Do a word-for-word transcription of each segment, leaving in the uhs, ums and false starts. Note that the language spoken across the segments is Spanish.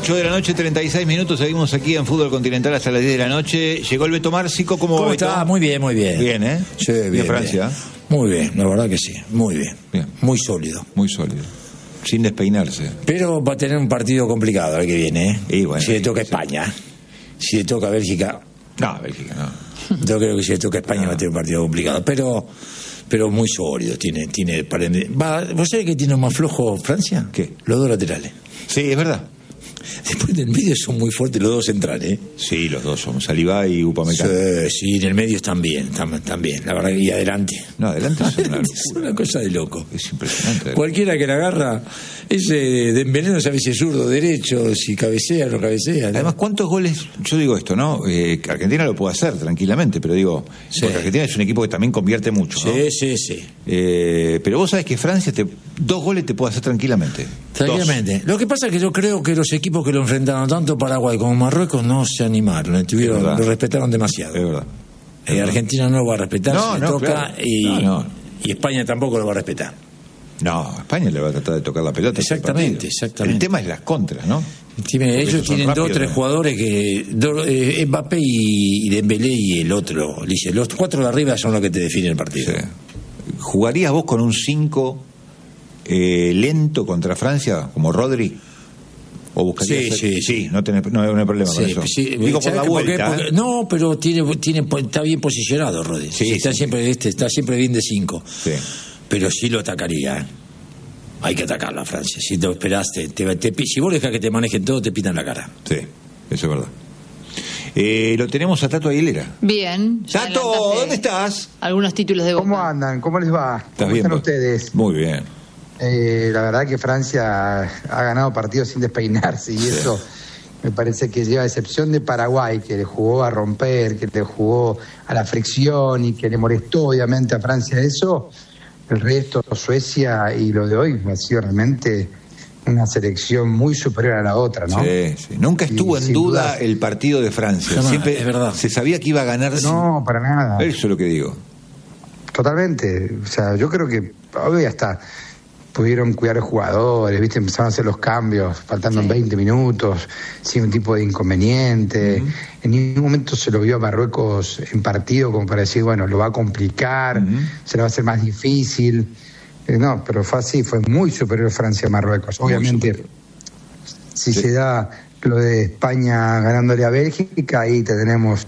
ocho de la noche, treinta y seis minutos. Seguimos aquí en Fútbol Continental hasta las diez de la noche. Llegó el Beto Márcico. ¿Cómo, ¿Cómo Beto? está? Muy bien, muy bien. Bien, ¿eh? Sí, bien. De Francia. Bien. Muy bien, la verdad que sí. Muy bien. Bien. Muy sólido. Muy sólido. Sin despeinarse. Pero va a tener un partido complicado el que viene, ¿eh? Y bueno, si le toca sí. España. Si le toca Bélgica. No, Bélgica no. Yo creo que si le toca España no. va a tener un partido complicado. Pero pero muy sólido. Tiene, tiene para... va, ¿Vos sabés que tiene más flojo Francia? ¿Qué? Los dos laterales. Sí, es verdad. Después del medio son muy fuertes los dos centrales, ¿eh? Sí, los dos son Saliba y Upamecano. Sí, sí, en el medio están bien, están, están bien. La verdad que y adelante. No, adelante es una, es una cosa de loco. Es impresionante. Cualquiera que la agarra, ese Dembélé no sabe si es zurdo, derecho, si cabecea o no cabecea, ¿no? Además, ¿cuántos goles? Yo digo esto, ¿no? Eh, Argentina lo puede hacer tranquilamente, pero digo, sí. porque Argentina es un equipo que también convierte mucho, ¿no? Sí, sí, sí. Eh, pero vos sabés que Francia, te, dos goles te puede hacer tranquilamente. Tranquilamente. Dos. Lo que pasa es que yo creo que los equipos que lo enfrentaron, tanto Paraguay como Marruecos, no se animaron, estuvieron, lo respetaron demasiado. Es verdad. Eh, Argentina no lo va a respetar, no, si no, toca, claro. y, no, no. y España tampoco lo va a respetar. No, España le va a tratar de tocar la pelota. Exactamente, exactamente. El tema es las contras, ¿no? Tiene, ellos tienen rápidos, dos o tres ¿no? jugadores que do, eh, Mbappé y, y Dembélé y el otro, dice, los cuatro de arriba son los que te definen el partido. Sí. ¿Jugarías vos con un cinco eh, lento contra Francia, como Rodri? ¿O buscarías Sí, hacer... sí, sí, no tenés, no hay problema sí, con eso. Sí, Digo por la vuelta. Porque, porque, no, pero tiene, tiene, está bien posicionado Rodri. Sí, está, sí, siempre, sí. Este, está siempre bien de cinco. Sí. Pero sí lo atacaría, ¿eh? Hay que atacarlo a Francia. Si te esperaste, te, te, si vos dejas que te manejen todo, te pitan la cara. Sí, eso es verdad. Eh, lo tenemos a Tato Aguilera. Bien. Tato, ¿dónde estás? Algunos títulos de Boca. ¿Cómo andan? ¿Cómo les va? ¿Cómo bien, están vos? ustedes? Muy bien. Eh, la verdad que Francia ha ganado partidos sin despeinarse y sí. Eso me parece que lleva a excepción de Paraguay, que le jugó a romper, que le jugó a la fricción y que le molestó obviamente a Francia eso. El resto, Suecia y lo de hoy ha sido realmente una selección muy superior a la otra, ¿no? Sí, sí. Nunca estuvo y, en duda, duda el partido de Francia. Jamás, Siempre es verdad. se sabía que iba a ganar. No, sin... para nada. Eso es lo que digo. Totalmente. O sea, yo creo que hoy hasta pudieron cuidar a los jugadores, ¿viste? Empezaron a hacer los cambios, faltando sí. veinte minutos, sin un tipo de inconveniente. Uh-huh. En ningún momento se lo vio a Marruecos en partido como para decir, bueno, lo va a complicar, uh-huh. se lo va a hacer más difícil. Eh, no, pero fue así, fue muy superior Francia a Marruecos. Obviamente, si sí. se da lo de España ganándole a Bélgica, ahí tenemos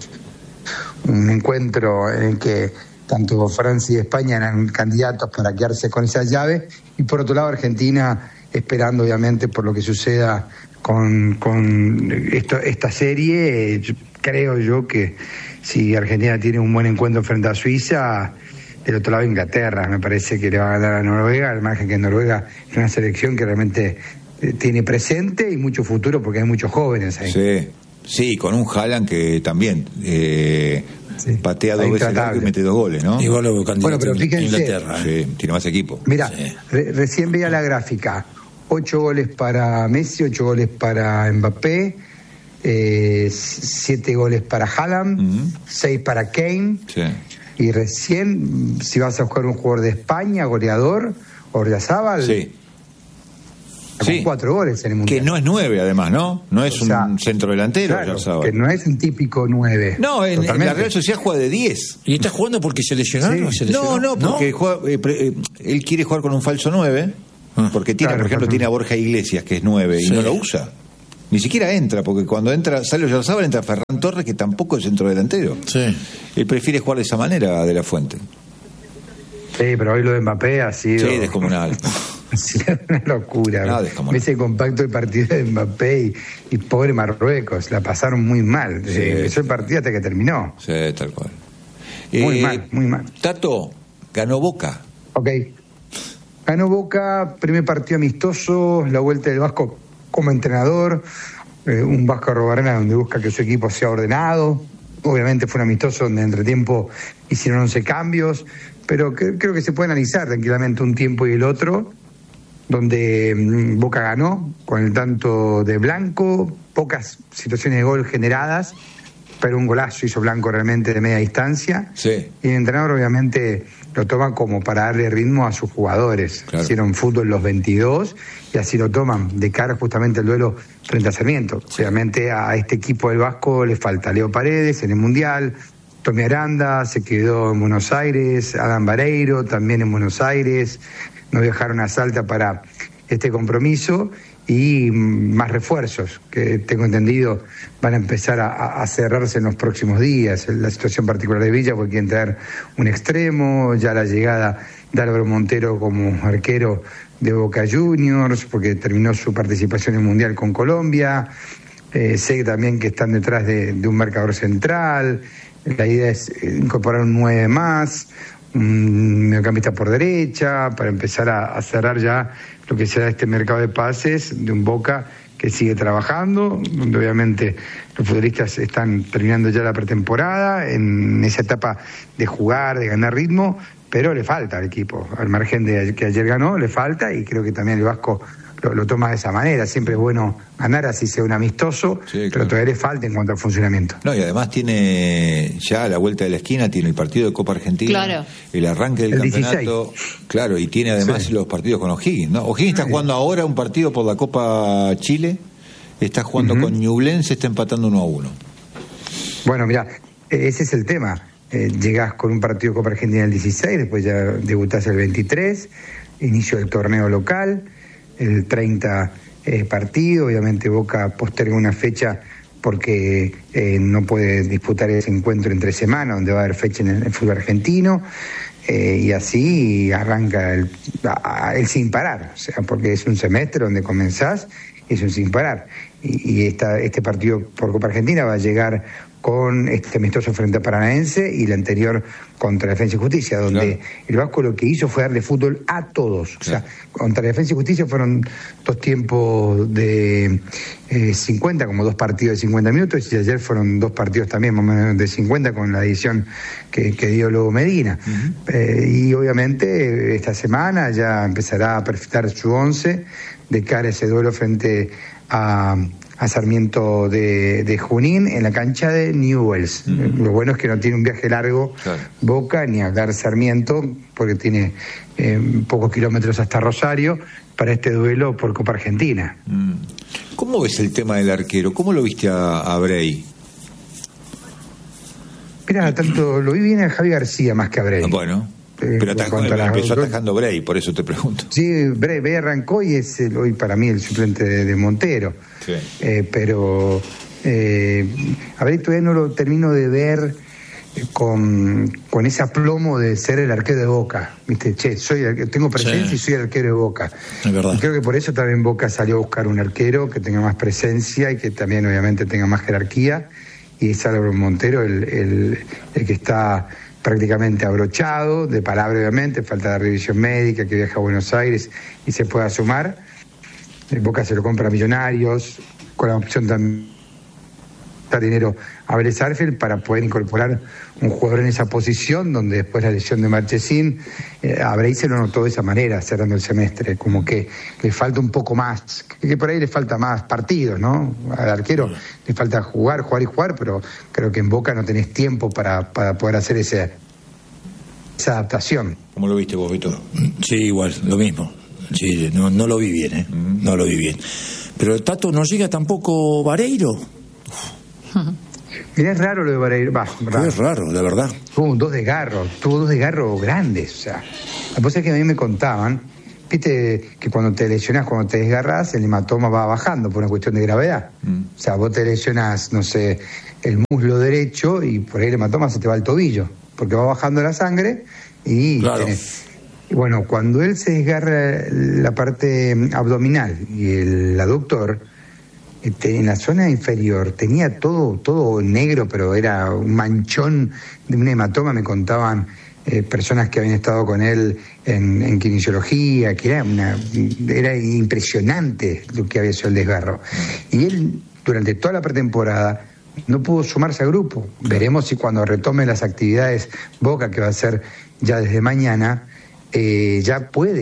un encuentro en el que tanto Francia y España eran candidatos para quedarse con esa llave, y por otro lado Argentina esperando obviamente por lo que suceda con, con esto, esta serie. Yo, creo yo que si Argentina tiene un buen encuentro frente a Suiza, del otro lado Inglaterra, me parece que le va a ganar a Noruega, al margen que Noruega es una selección que realmente tiene presente y mucho futuro porque hay muchos jóvenes ahí. Sí, sí, con un Haaland que también... Eh... Sí, patea dos veces y mete dos goles, ¿no? Igual lo bueno, pero fíjense, Inglaterra, ¿eh? Sí, tiene más equipo. Mira, sí. re- recién veía la gráfica. Ocho goles para Messi, ocho goles para Mbappé, eh, siete goles para Haaland, uh-huh. seis para Kane. Sí. Y recién, si vas a buscar un jugador de España, goleador, Oryazábal. Sí. Con sí. cuatro goles en el Mundial. Que no es nueve, además, ¿no? No es o sea, un centro delantero. Claro, ya que no es un típico nueve. No, en, en la Real Sociedad juega de diez. ¿Y está jugando porque se lesionaron? Sí. ¿Se lesionó? No, no, porque ¿No? Juega, eh, pre, eh, él quiere jugar con un falso nueve, ah, porque tiene, claro, por ejemplo, tiene a Borja Iglesias, que es nueve, sí. y no lo usa. Ni siquiera entra, porque cuando entra sale Oyarzábal, entra Ferran Torres, que tampoco es centro delantero. Sí. Él prefiere jugar de esa manera, De La Fuente. Sí, pero hoy lo de Mbappé ha sido... Sí, descomunal. Ha sido una locura. No, ese compacto del partido de Mbappé y, y pobre Marruecos, la pasaron muy mal. Sí, eh, empezó el partido hasta que terminó. Sí, tal cual. Muy eh, mal, muy mal. Tato, ganó Boca. Ok. Ganó Boca, primer partido amistoso, la vuelta del Vasco como entrenador, eh, un Vasco Arrobarrena donde busca que su equipo sea ordenado. Obviamente fue un amistoso donde entre tiempo hicieron once cambios, pero que, creo que se puede analizar tranquilamente un tiempo y el otro, donde mmm, Boca ganó con el tanto de Blanco, pocas situaciones de gol generadas, pero un golazo hizo Blanco realmente de media distancia. Sí. Y el entrenador obviamente lo toma como para darle ritmo a sus jugadores. Claro. Hicieron fútbol los veintidós y así lo toman de cara justamente al duelo frente a Sarmiento. Sí. Obviamente a este equipo del Vasco le falta Leo Paredes en el Mundial, Tommy Aranda se quedó en Buenos Aires, Adam Vareiro también en Buenos Aires, no viajaron a Salta para este compromiso, y más refuerzos que tengo entendido van a empezar a, a cerrarse en los próximos días. La situación particular de Villa, porque quieren traer un extremo, ya la llegada de Álvaro Montero como arquero de Boca Juniors, porque terminó su participación en el Mundial con Colombia. Eh, sé también que están detrás de, de un marcador central. La idea es incorporar un nueve más, un mediocampista por derecha, para empezar a, a cerrar ya lo que será este mercado de pases de un Boca que sigue trabajando, donde obviamente los futbolistas están terminando ya la pretemporada, en esa etapa de jugar, de ganar ritmo, pero le falta al equipo, al margen de que ayer ganó, le falta, y creo que también el Vasco lo, lo toma de esa manera. Siempre es bueno ganar, así sea un amistoso, sí, claro, pero todavía le falta en cuanto al funcionamiento. No, y además tiene ya a la vuelta de la esquina, tiene el partido de Copa Argentina, claro, el arranque del el campeonato, dieciséis. Claro, y tiene además sí. los partidos con O'Higgins, ¿no? O'Higgins está jugando ahora un partido por la Copa Chile, está jugando uh-huh. con Ñublense, está empatando uno a uno. Bueno, mira, ese es el tema. Eh, llegás con un partido de Copa Argentina el dieciséis, después ya debutás el veintitrés, inicio del torneo local, el treinta eh, partido, obviamente Boca posterga una fecha porque eh, no puede disputar ese encuentro entre semanas, donde va a haber fecha en el, el fútbol argentino, eh, y así arranca el, el sin parar, o sea, porque es un semestre donde comenzás, es un sin parar, y, y esta, este partido por Copa Argentina va a llegar con este amistoso frente a Paranaense y el anterior contra Defensa y Justicia, donde claro. el Vasco lo que hizo fue darle fútbol a todos. Claro. O sea, contra Defensa y Justicia fueron dos tiempos de eh, cincuenta, como dos partidos de cincuenta minutos, y ayer fueron dos partidos también más o menos de cincuenta, con la edición que, que dio luego Medina. Uh-huh. Eh, y obviamente esta semana ya empezará a perfectar su once de cara a ese duelo frente a... a Sarmiento de, de Junín en la cancha de Newells. Mm. Lo bueno es que no tiene un viaje largo, claro, Boca, ni hablar Sarmiento, porque tiene eh, pocos kilómetros hasta Rosario, para este duelo por Copa Argentina. Mm. ¿Cómo ves el tema del arquero? ¿Cómo lo viste a, a Bray? Mira, tanto lo vi bien a Javi García más que a Bray. Ah, bueno. Eh, pero atajó, empezó la... atajando Bray, por eso te pregunto. Sí, Bray, Bray arrancó y es el, hoy para mí el suplente de, de Montero. Sí. Eh, pero eh, a Bray todavía no lo termino de ver con, con ese aplomo de ser el arquero de Boca. Viste, che, soy tengo presencia, sí, y soy el arquero de Boca. Es verdad. Y creo que por eso también Boca salió a buscar un arquero que tenga más presencia y que también obviamente tenga más jerarquía. Y es Álvaro Montero el, el, el que está prácticamente abrochado, de palabra obviamente, falta de revisión médica, que viaja a Buenos Aires y se pueda sumar. El Boca se lo compra a Millonarios, con la opción también de dar dinero a Vélez Sarsfield para poder incorporar un jugador en esa posición, donde después la lesión de Marchesín, eh, a Bray se lo notó de esa manera, cerrando el semestre, como que le falta un poco más, que, que por ahí le falta más partidos, ¿no? Al arquero le falta jugar, jugar y jugar, pero creo que en Boca no tenés tiempo para, para poder hacer ese, esa adaptación. ¿Cómo lo viste vos, Víctor? Sí, igual, lo mismo. Sí, no, no lo vi bien, ¿eh? Uh-huh. No lo vi bien. Pero el Tato no llega tampoco Vareiro. Mirá, es raro lo de Vareiro. Va, raro. Es raro, la verdad. Tuvo dos desgarros, tuvo dos desgarros grandes. O sea, la cosa es que a mí me contaban, viste, que cuando te lesionás, cuando te desgarras, el hematoma va bajando por una cuestión de gravedad. Mm. O sea, vos te lesionás, no sé, el muslo derecho y por ahí el hematoma se te va al tobillo, porque va bajando la sangre y... Claro. Tenés... Y bueno, cuando él se desgarra la parte abdominal y el aductor, en la zona inferior tenía todo todo negro, pero era un manchón de un hematoma, me contaban eh, personas que habían estado con él en, en kinesiología, que era una era impresionante lo que había sido el desgarro. Y él, durante toda la pretemporada, no pudo sumarse al grupo. Veremos si cuando retome las actividades Boca, que va a ser ya desde mañana, eh, ya puede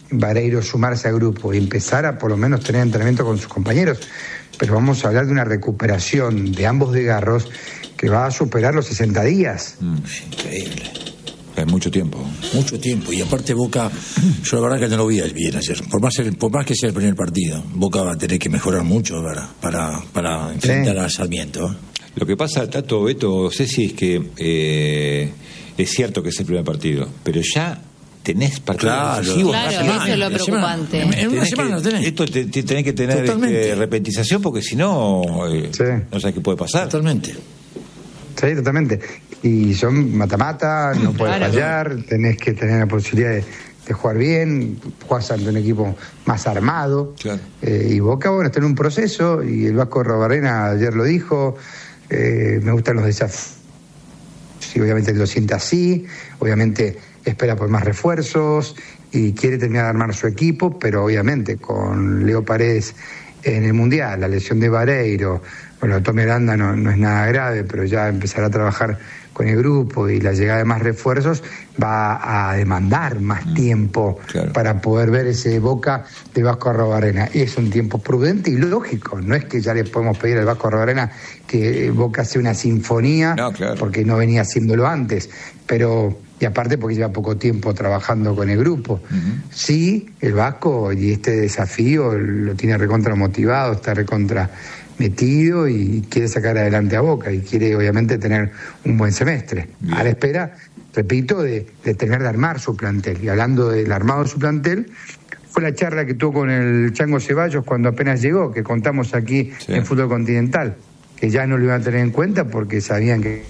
Vareiro sumarse al grupo y empezar a por lo menos tener entrenamiento con sus compañeros, pero vamos a hablar de una recuperación de ambos desgarros que va a superar los sesenta días. Mm, es increíble. Es mucho tiempo. Mucho tiempo. Y aparte Boca, yo la verdad que no lo vi bien ayer. Por más, el, por más que sea el primer partido, Boca va a tener que mejorar mucho para, para, para enfrentar sí. a Sarmiento. Lo que pasa, Tato, Beto, Ceci, es que eh, es cierto que es el primer partido, pero ya tenés partidos claro, decisivos. Claro, eso es lo preocupante. En, en una semana lo tenés. Esto te, te, tenés que tener este, repetización porque si no, eh, sí. no sabes qué puede pasar. Totalmente. Sí, totalmente. Y son mata-mata, no puedes claro, fallar, claro. tenés que tener la posibilidad de, de jugar bien, jugás ante un equipo más armado. Claro. Eh, y Boca, bueno, está en un proceso, y el Vasco Arrobarrena ayer lo dijo, eh, me gustan los desafíos. Sí, obviamente lo siente así, obviamente espera por más refuerzos y quiere terminar de armar su equipo, pero obviamente con Leo Paredes en el Mundial, la lesión de Vareiro, bueno, Tommy Aranda no, no es nada grave, pero ya empezará a trabajar con el grupo y la llegada de más refuerzos va a demandar más mm, tiempo claro. para poder ver ese Boca de Vasco Arrobarrena. Y es un tiempo prudente y lógico, no es que ya le podemos pedir al Vasco Arrobarrena que Boca sea una sinfonía, no, claro. porque no venía haciéndolo antes, pero... y aparte porque lleva poco tiempo trabajando con el grupo. Uh-huh. Sí, el Vasco y este desafío lo tiene recontra motivado, está recontra metido y quiere sacar adelante a Boca y quiere obviamente tener un buen semestre. Bien. A la espera, repito, de, de tener de armar su plantel. Y hablando del armado de su plantel, fue la charla que tuvo con el Chango Ceballos cuando apenas llegó, que contamos aquí sí. en Fútbol Continental, que ya no lo iban a tener en cuenta porque sabían que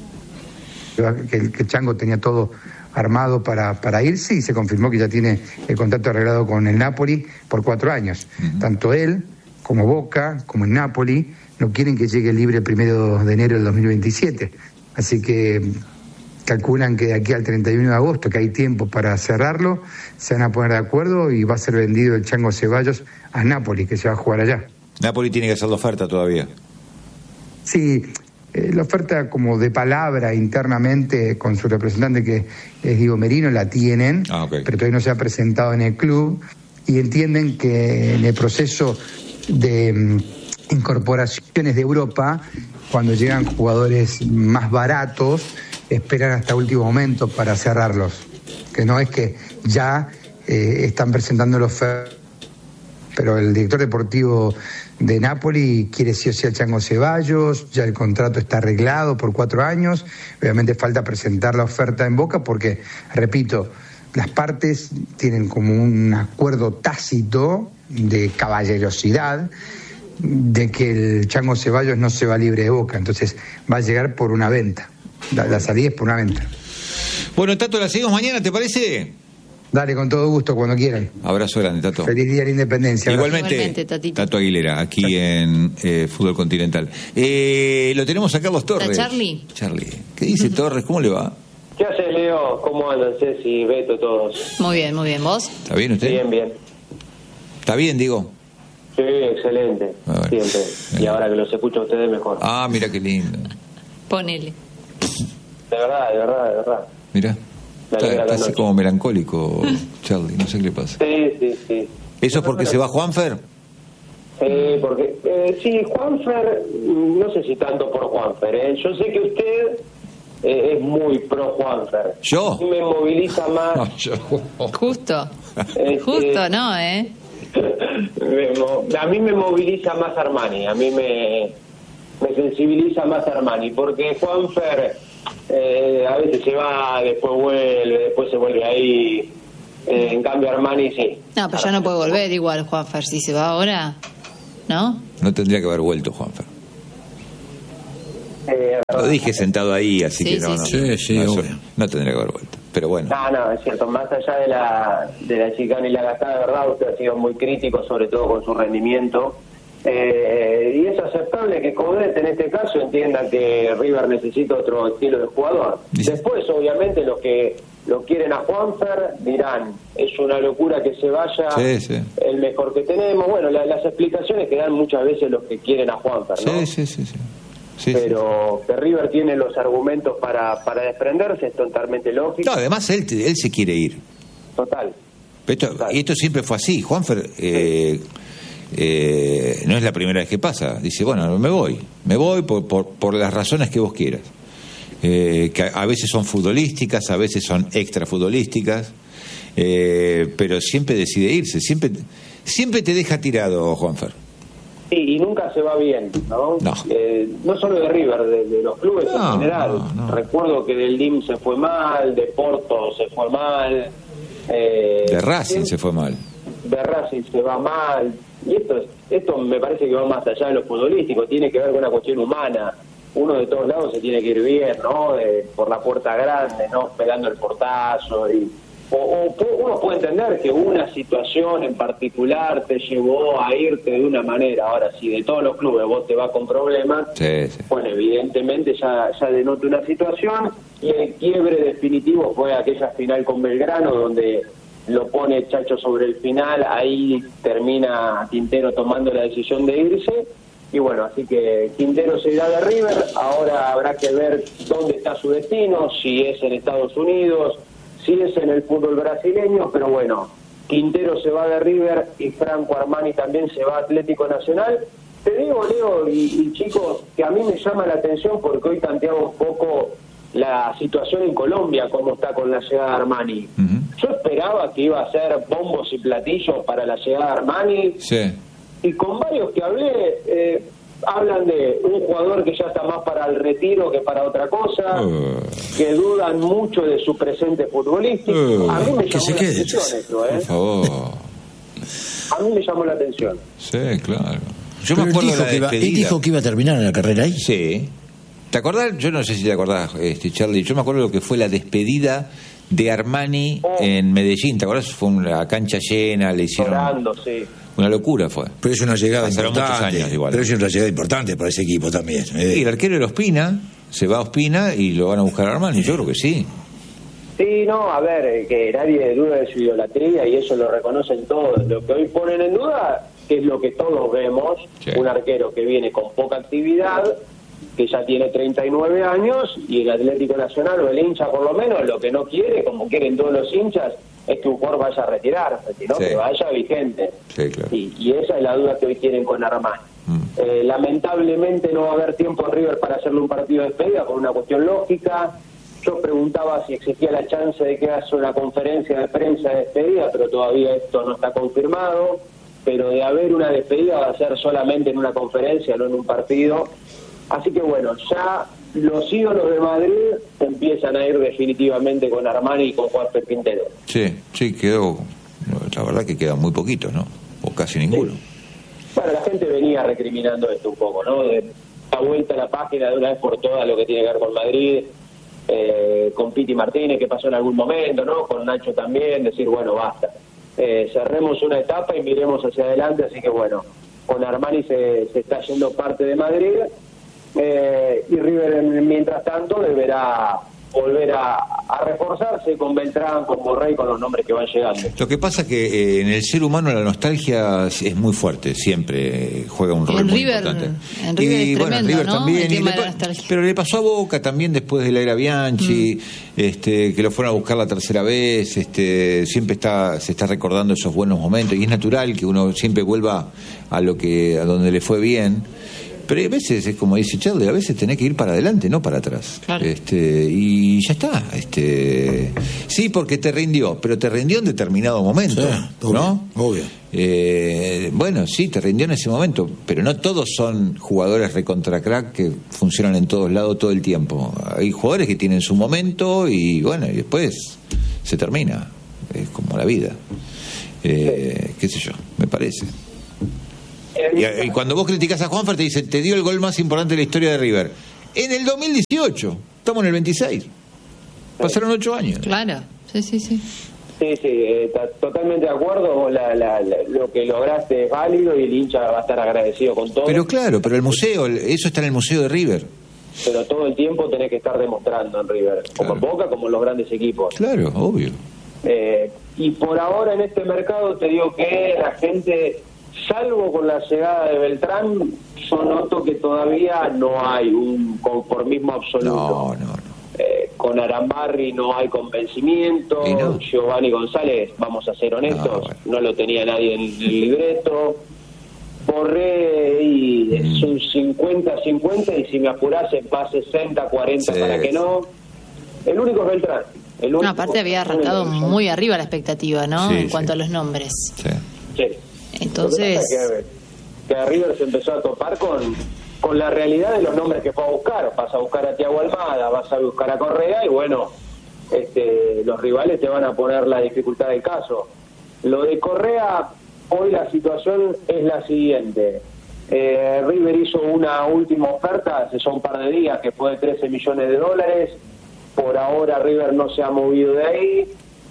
que el, que el Chango tenía todo armado para, para irse, y se confirmó que ya tiene el contrato arreglado con el Napoli por cuatro años. Uh-huh. Tanto él como Boca, como el Napoli, no quieren que llegue libre el primero de enero del dos mil veintisiete. Así que calculan que de aquí al treinta y uno de agosto, que hay tiempo para cerrarlo, se van a poner de acuerdo y va a ser vendido el Chango Ceballos a Napoli, que se va a jugar allá. Napoli tiene que hacer la oferta todavía. Sí, eh, la oferta como de palabra internamente con su representante, que es Diego Merino, la tienen, ah, okay. pero todavía no se ha presentado en el club, y entienden que en el proceso de um, incorporaciones de Europa, cuando llegan jugadores más baratos, esperan hasta último momento para cerrarlos, que no es que ya eh, están presentando la oferta, pero el director deportivo de Napoli quiere sí o sí al Chango Ceballos, ya el contrato está arreglado por cuatro años, obviamente falta presentar la oferta en Boca porque, repito, las partes tienen como un acuerdo tácito de caballerosidad de que el Chango Ceballos no se va libre de Boca, entonces va a llegar por una venta, la, la salida es por una venta. Bueno, Tato, la seguimos mañana, ¿te parece? Dale, con todo gusto, cuando quieran. Abrazo grande, Tato. Feliz Día de la Independencia. Igualmente, Igualmente Tato Aguilera, aquí Tato. en eh, Fútbol Continental. Eh, lo tenemos a Carlos Torres. ¿Está Charlie? Charlie. ¿Qué dice Torres? ¿Cómo le va? ¿Qué haces, Leo? ¿Cómo andan, Ceci, Beto, todos? Muy bien, muy bien. ¿Vos? ¿Está bien usted? Bien, bien. ¿Está bien, digo? Sí, excelente. Siempre. Bien. Y ahora que los escucho a ustedes, mejor. Ah, mira qué lindo. Ponele. De verdad, de verdad, de verdad. Mira. Está, está así como melancólico, Charlie, no sé qué le pasa. Sí, sí, sí. ¿Eso es porque se va Juanfer? Eh, porque, eh, sí, Juanfer, no sé si tanto por Juanfer, ¿eh? Yo sé que usted eh, es muy pro Juanfer. ¿Yo? Y me moviliza más. No, yo. Justo. Este, Justo, ¿no, eh? me, a mí me moviliza más Armani, a mí me, me sensibiliza más Armani, porque Juanfer... Eh, a veces se va, después vuelve, después se vuelve ahí. Eh, en cambio Armani sí. No, pero ya no puede volver igual Juanfer, si se va ahora, ¿no? No tendría que haber vuelto Juanfer. Eh, Lo dije sentado ahí, así sí, que no, sí, no, sí. no, Sí, sí, no, obvio. no tendría que haber vuelto. Pero bueno. No, no, es cierto. Más allá de la de la chicana y la gastada, de verdad, usted ha sido muy crítico, sobre todo con su rendimiento. Eh, y es aceptable que Coudet en este caso entienda que River necesita otro estilo de jugador. Después, obviamente, los que lo quieren a Juanfer dirán, es una locura que se vaya, sí, sí. el mejor que tenemos. Bueno, la, las explicaciones que dan muchas veces los que quieren a Juanfer, ¿no? Sí, sí, sí, sí. Sí, pero sí. Que River tiene los argumentos para, para desprenderse es totalmente lógico. No, además él, él se quiere ir. Total. Esto, y esto siempre fue así. Juanfer, eh, eh, no es la primera vez que pasa. Dice, bueno, me voy. Me voy por, por, por las razones que vos quieras. Eh, que a veces son futbolísticas, a veces son extrafutbolísticas, eh, pero siempre decide irse. Siempre, siempre te deja tirado, Juanfer. Sí, y nunca se va bien, ¿no? No, eh, no solo de River, de, de los clubes no, en general. No, no. Recuerdo que del D I M se fue mal, de Porto se fue mal. Eh, de Racing se fue mal. De Racing se va mal. Y esto, esto me parece que va más allá de lo futbolístico, tiene que ver con una cuestión humana. Uno de todos lados se tiene que ir bien, ¿no? De, por la puerta grande, ¿no? Pegando el portazo. Y, o, o uno puede entender que una situación en particular te llevó a irte de una manera. Ahora, si de todos los clubes vos te vas con problemas, sí, sí. bueno, evidentemente ya, ya denota una situación. Y el quiebre definitivo fue aquella final con Belgrano, donde lo pone Chacho sobre el final. Ahí termina Quintero tomando la decisión de irse. Y bueno, así que Quintero se irá de River, ahora habrá que ver dónde está su destino, si es en Estados Unidos, si es en el fútbol brasileño, pero bueno, Quintero se va de River y Franco Armani también se va a Atlético Nacional. Te digo, Leo, y, y chicos, que a mí me llama la atención porque hoy tanteaba un poco la situación en Colombia, cómo está con la llegada de Armani. Uh-huh. Yo esperaba que iba a ser bombos y platillos para la llegada de Armani. Sí. Y con varios que hablé, eh, hablan de un jugador que ya está más para el retiro que para otra cosa, uh, que dudan mucho de su presente futbolístico. Uh, a mí me llamó la atención esto, ¿eh? Por favor. A mí me llamó la atención. Sí, claro. Yo Pero me acuerdo él dijo, de la que iba, él dijo que iba a terminar la carrera ahí. Sí. ¿Te acordás? Yo no sé si te acordás, este, Charlie. Yo me acuerdo lo que fue la despedida de Armani oh. en Medellín. ¿Te acordás? Fue una cancha llena, le hicieron... Llorando, sí. Una locura fue. Pero es una llegada Pasaron importante. Años, igual. Pero es una llegada importante para ese equipo también. Eh. Y el arquero era Ospina, se va a Ospina y lo van a buscar a Armani. Yo creo que sí. Sí, no, a ver, que nadie duda de su idolatría y eso lo reconocen todos. Lo que hoy ponen en duda es lo que todos vemos, sí. Un arquero que viene con poca actividad, que ya tiene treinta y nueve años y el Atlético Nacional o el hincha por lo menos lo que no quiere, como quieren todos los hinchas, es que un jugador vaya a retirarse, sino sí. que vaya vigente. Sí, claro. y, y esa es la duda que hoy tienen con Armani. Mm. Eh, lamentablemente no va a haber tiempo en River para hacerle un partido de despedida por una cuestión lógica. Yo preguntaba si existía la chance de que haga una conferencia de prensa de despedida, pero todavía esto no está confirmado. Pero de haber una despedida va a ser solamente en una conferencia, no en un partido. Así que bueno, ya los ídolos de Madrid empiezan a ir definitivamente con Armani y con Juanfer Quintero. Sí, sí, quedó, la verdad que quedan muy poquitos, ¿no? O casi ninguno. Sí. Bueno, la gente venía recriminando esto un poco, ¿no? De la vuelta a la página de una vez por todas lo que tiene que ver con Madrid, eh, con Piti Martínez, que pasó en algún momento, ¿no? Con Nacho también, decir, bueno, basta. Eh, cerremos una etapa y miremos hacia adelante, así que bueno, con Armani se, se está yendo parte de Madrid. Eh, y River mientras tanto deberá volver a, a reforzarse con Beltrán, con Borré, con los nombres que van llegando. Lo que pasa que eh, en el ser humano la nostalgia es muy fuerte, siempre eh, juega un rol en muy River, importante. En River y es bueno, en tremendo, River ¿no? también, y le, pero le pasó a Boca también después de la era Bianchi, mm. este, que lo fueron a buscar la tercera vez, este, siempre está se está recordando esos buenos momentos y es natural que uno siempre vuelva a lo que a donde le fue bien. Pero a veces, es como dice Charlie, a veces tenés que ir para adelante, no para atrás. Claro. Este, y ya está. Este, sí, porque te rindió, pero te rindió en determinado momento, sí, ¿no? Obvio. obvio. Eh, bueno, sí, te rindió en ese momento, pero no todos son jugadores recontra crack que funcionan en todos lados todo el tiempo. Hay jugadores que tienen su momento y bueno, y después se termina. Es como la vida. Eh, qué sé yo, me parece. Y, y cuando vos criticás a Juanfer te dicen, te dio el gol más importante de la historia de River. En el dos mil dieciocho, estamos en el veintiséis. Pasaron ocho años. Claro, sí, sí, sí. Sí, sí, eh, totalmente de acuerdo. La, la, la, lo que lograste es válido y el hincha va a estar agradecido con todo. Pero claro, pero el museo, eso está en el museo de River. Pero todo el tiempo tenés que estar demostrando en River, como en Boca, como en los grandes equipos. Claro, obvio. Eh, y por ahora en este mercado te digo que la gente, salvo con la llegada de Beltrán, yo noto que todavía no hay un conformismo absoluto. No, no, no. Eh, con Arambarri no hay convencimiento, no? Giovanni González, vamos a ser honestos, no, bueno. no lo tenía nadie en el libreto. Borré y es un cincuenta cincuenta, y si me apurase va sesenta cuarenta sí. para que no. El único es Beltrán. El único, no, aparte había arrancado muy arriba la expectativa, ¿no? Sí, en cuanto sí. a los nombres. Sí. sí. Entonces... Que, que River se empezó a topar con, con la realidad de los nombres que fue a buscar. Vas a buscar a Thiago Almada, vas a buscar a Correa, y bueno, este, los rivales te van a poner la dificultad del caso. Lo de Correa... Hoy la situación es la siguiente. Eh, River hizo una última oferta hace ya un par de días que fue de trece millones de dólares. Por ahora River no se ha movido de ahí.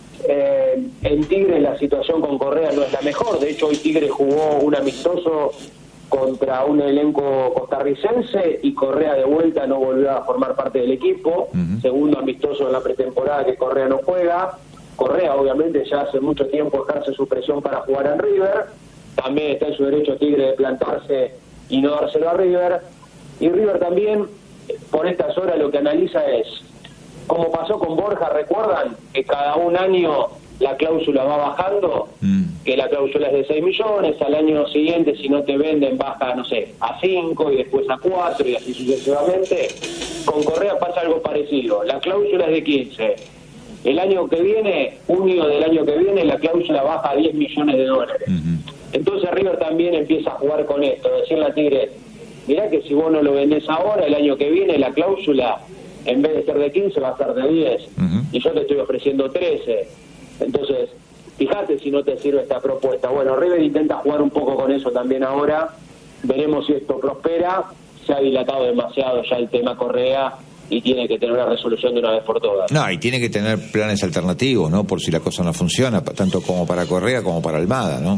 Eh, en Tigre la situación con Correa no es la mejor. De hecho, hoy Tigre jugó un amistoso contra un elenco costarricense y Correa de vuelta no volvió a formar parte del equipo. Uh-huh. Segundo amistoso en la pretemporada que Correa no juega. Correa obviamente ya hace mucho tiempo ejerce su presión para jugar en River, también está en su derecho Tigre de plantarse y no dárselo a River, y River también por estas horas lo que analiza es, como pasó con Borja, recuerdan que cada un año la cláusula va bajando, mm. que la cláusula es de seis millones, al año siguiente si no te venden baja, no sé, a cinco y después a cuatro y así sucesivamente. Con Correa pasa algo parecido, la cláusula es de quince. El año que viene, junio del año que viene, la cláusula baja a diez millones de dólares. Uh-huh. Entonces River también empieza a jugar con esto, decirle a Tigre, mirá que si vos no lo vendés ahora, el año que viene la cláusula, en vez de ser de quince, va a ser de diez. Uh-huh. Y yo te estoy ofreciendo trece. Entonces, fíjate si no te sirve esta propuesta. Bueno, River intenta jugar un poco con eso también ahora. Veremos si esto prospera. Se ha dilatado demasiado ya el tema Correa, y tiene que tener una resolución de una vez por todas. No, y tiene que tener planes alternativos, ¿no? Por si la cosa no funciona, tanto como para Correa como para Almada, ¿no?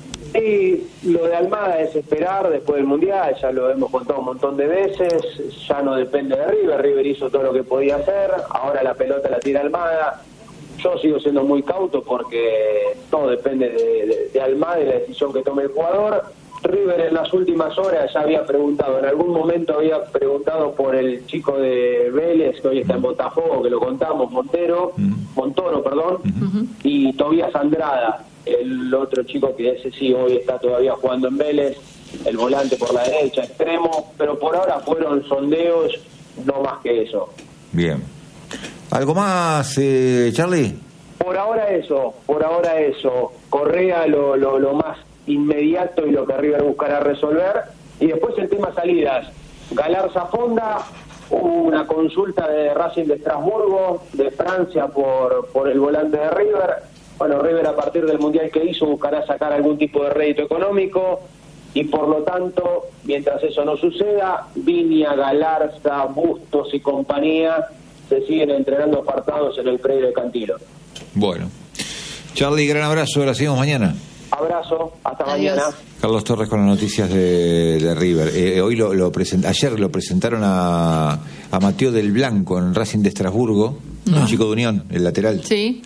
Sí, lo de Almada es esperar después del Mundial, ya lo hemos contado un montón de veces, ya no depende de River, River hizo todo lo que podía hacer, ahora la pelota la tira Almada. Yo sigo siendo muy cauto porque todo depende de, de, de Almada y la decisión que tome el jugador. River en las últimas horas ya había preguntado, en algún momento había preguntado por el chico de Vélez, que hoy está en Botafogo, que lo contamos, Montero, Montoro, perdón, uh-huh. y Tobías Andrada, el otro chico que ese sí hoy está todavía jugando en Vélez, el volante por la derecha, extremo, pero por ahora fueron sondeos, no más que eso. Bien. ¿Algo más, eh, Charlie? Por ahora eso, por ahora eso. Correa lo, lo, lo más inmediato y lo que River buscará resolver, y después el tema salidas. Galarza Fonda, una consulta de Racing de Estrasburgo, de Francia, por, por el volante de River. Bueno, River a partir del Mundial que hizo buscará sacar algún tipo de rédito económico, y por lo tanto, mientras eso no suceda, Viña, Galarza, Bustos y compañía se siguen entrenando apartados en el predio de Cantilo. Bueno, Charlie, gran abrazo, la seguimos mañana. Abrazo, hasta Adiós. mañana. Carlos Torres con las noticias de, de River. Eh, hoy lo, lo present, ayer lo presentaron a, a Mateo del Blanco en Racing de Estrasburgo, no. un chico de Unión, el lateral. Sí.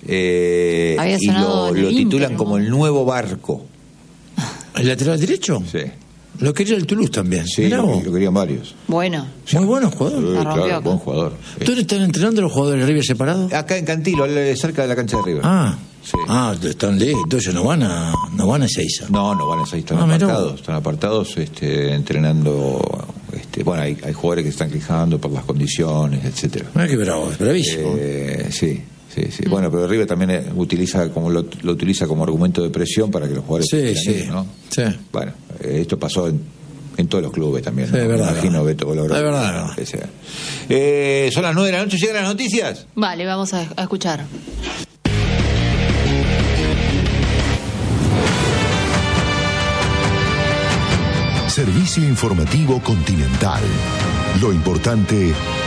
Eh, y lo, lo titulan Inter, como el nuevo Barco. ¿El lateral derecho? Sí. Lo quería el Toulouse también. Sí, lo, lo querían varios. Bueno. Muy buenos jugadores. Sí, claro, buen jugador. ¿Dónde están entrenando los jugadores de River separados? Acá en Cantilo, cerca de la cancha de River. Ah. Sí. Ah, están lejos, entonces no van a no van a Ezeiza. No, no van a Ezeiza, están ah, apartados, están apartados este, entrenando, este, bueno, hay, hay jugadores que se están quejando por las condiciones, etcétera. Ah, qué bravo, es bravísimo. Eh, sí, sí, sí. Mm. Bueno, pero River también utiliza como lo, lo utiliza como argumento de presión para que los jugadores sí, sí. Ir, ¿no? Sí. Bueno, eh, esto pasó en, en todos los clubes también. Sí, ¿no? es verdad. Me imagino Beto Colorado. Es verdad. Que sea. Eh, son las nueve de la noche, llegan las noticias. Vale, vamos a, a escuchar. Servicio informativo Continental. Lo importante